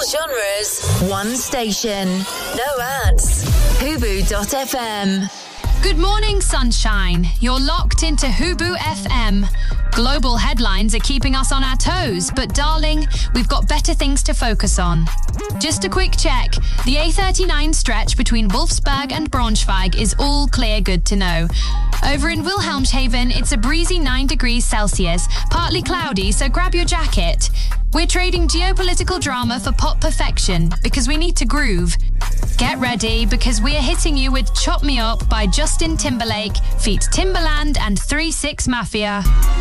genres, one station. No ads. Hubu.fm. Good morning, sunshine. You're locked into Hubu FM. Global headlines are keeping us on our toes, but darling, we've got better things to focus on. Just a quick check. The A39 stretch between Wolfsburg and Braunschweig is all clear, good to know. Over in Wilhelmshaven, it's a breezy 9 degrees Celsius, partly cloudy, so grab your jacket. We're trading geopolitical drama for pop perfection because we need to groove. Get ready because we are hitting you with Chop Me Up by Justin Timberlake, feat. Timbaland and 3 6 Mafia.